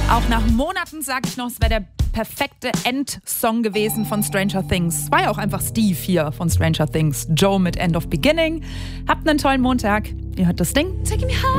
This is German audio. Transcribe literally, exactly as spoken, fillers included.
Auch nach Monaten sage ich noch, es wäre der perfekte Endsong gewesen von Stranger Things. War ja auch einfach Steve hier von Stranger Things. Joe mit End of Beginning. Habt einen tollen Montag. Ihr hört das Ding. Taking me high.